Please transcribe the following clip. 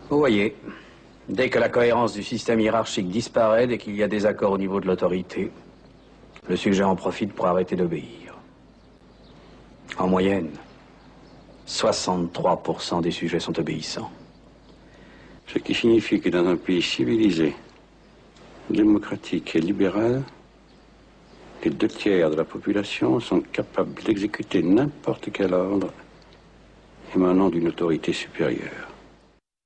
Vous voyez, dès que la cohérence du système hiérarchique disparaît, dès qu'il y a des accords au niveau de l'autorité, le sujet en profite pour arrêter d'obéir. En moyenne, 63% des sujets sont obéissants. Ce qui signifie que dans un pays civilisé, démocratique et libéral, les 2/3 de la population sont capables d'exécuter n'importe quel ordre émanant d'une autorité supérieure.